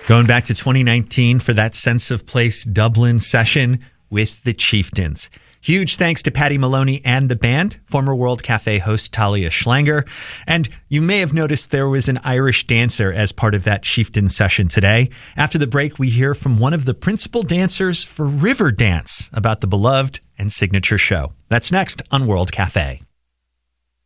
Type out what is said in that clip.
Going back to 2019 for that Sense of Place Dublin session with the Chieftains. Huge thanks to Paddy Maloney and the band, former World Cafe host Talia Schlanger. And you may have noticed there was an Irish dancer as part of that Chieftain session today. After the break, we hear from one of the principal dancers for Riverdance about the beloved and signature show. That's next on World Cafe.